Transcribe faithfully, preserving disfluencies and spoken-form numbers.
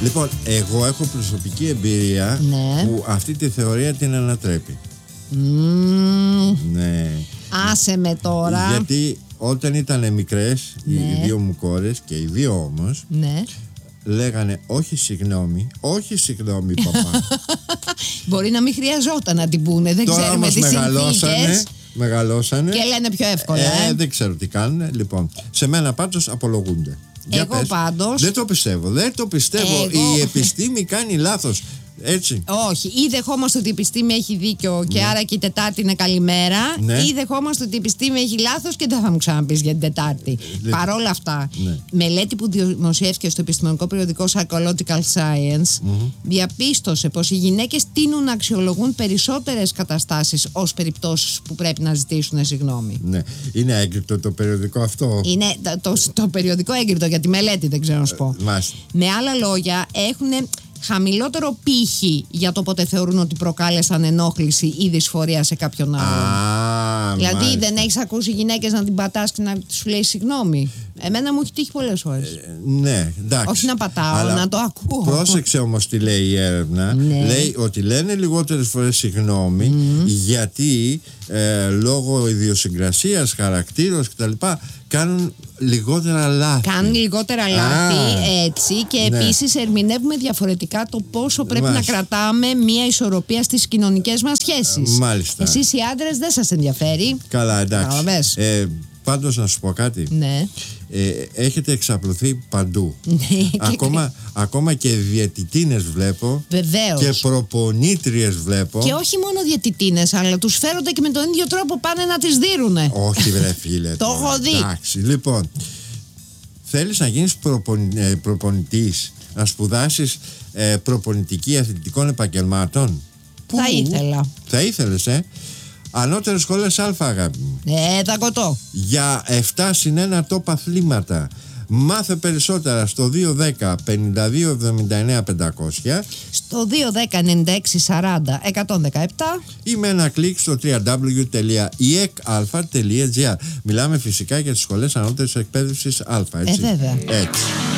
Λοιπόν, εγώ έχω προσωπική εμπειρία, ναι, που αυτή τη θεωρία την ανατρέπει. Mm. Ναι. Άσε με τώρα. Γιατί όταν ήταν μικρές, ναι, οι δύο μου κόρες, και οι δύο όμως, ναι, λέγανε όχι συγγνώμη, όχι συγγνώμη παπά. Μπορεί να μην χρειαζόταν να την πούνε, δεν Τώρα ξέρουμε τις συνθήκες. Μεγαλώσανε Και λένε πιο εύκολα. ε, ε. Δεν ξέρω τι κάνουν. Λοιπόν, σε μένα πάντως απολογούνται. Εγώ πάντως Δεν το πιστεύω, δεν το πιστεύω. Εγώ... Η επιστήμη κάνει λάθος. Έτσι. Όχι, ή δεχόμαστε ότι η επιστήμη έχει δίκιο και ναι, άρα και η Τετάρτη είναι καλημέρα, ναι, ή δεχόμαστε ότι η επιστήμη έχει λάθος και δεν θα μου ξαναπείς για την Τετάρτη. Ναι. Παρ' όλα αυτά, ναι, μελέτη που δημοσιεύτηκε στο επιστημονικό περιοδικό Psychological Science, mm-hmm, διαπίστωσε πως οι γυναίκες τείνουν να αξιολογούν περισσότερες καταστάσεις ως περιπτώσεις που πρέπει να ζητήσουν συγγνώμη. Ναι. Είναι έγκριτο το περιοδικό αυτό? Είναι το, το, το περιοδικό έγκριτο, για τη μελέτη δεν ξέρω να σου πω. Ε, Με άλλα λόγια, έχουν χαμηλότερο πύχη για το πότε θεωρούν ότι προκάλεσαν ενόχληση ή δυσφορία σε κάποιον άλλον. Α, δηλαδή μάλιστα. Δεν έχεις ακούσει γυναίκες να την πατάς και να σου λέει συγγνώμη? Εμένα μου έχει τύχει πολλές φορές. Ε, ναι, εντάξει. Όχι να πατάω, αλλά να το ακούω. Πρόσεξε όμως τι λέει η έρευνα. Ναι. Λέει ότι λένε λιγότερες φορές συγγνώμη, mm. γιατί ε, λόγω ιδιοσυγκρασίας, χαρακτήρος κτλ. Κάνουν λιγότερα λάθη. Κάνουν λιγότερα λάθη, ah, έτσι. Και ναι, επίσης ερμηνεύουμε διαφορετικά το πόσο πρέπει Μάλιστα. να κρατάμε μια ισορροπία στις κοινωνικές μας σχέσεις. Μάλιστα. Εσείς οι άντρες δεν σας ενδιαφέρει. Καλά, εντάξει. Ε, πάντως να σου πω κάτι. Ναι. Ε, έχετε εξαπλωθεί παντού. ακόμα, ακόμα και διαιτητίνες βλέπω. Βεβαίως. Και προπονήτριες βλέπω. Και όχι μόνο διαιτητίνες, αλλά τους φέρονται και με τον ίδιο τρόπο πάνε να τις δίνουνε. Όχι βρε φίλε. Το έχω δει. Εντάξει, λοιπόν, θέλεις να γίνεις προπον, ε, προπονητής, να σπουδάσεις ε, προπονητική αθλητικών επαγγελμάτων? Θα Πού? ήθελα. Θα ήθελες, ε. Ανώτερες σχολές Α, αγάπη μου. Ε, τα κοτώ. Για επτά συν ένα top αθλήματα. Μάθε περισσότερα στο δύο δέκα πενήντα δύο εβδομήντα εννέα πεντακόσια, στο δύο δέκα ενενήντα έξι σαράντα εκατόν δεκαεπτά ή με ένα κλικ στο double-u double-u double-u τελεία ι εκ αλφα τελεία τζι άρ. Μιλάμε φυσικά για τις σχολές ανώτερης εκπαίδευσης Α, έτσι. Ε, βέβαια. Έτσι.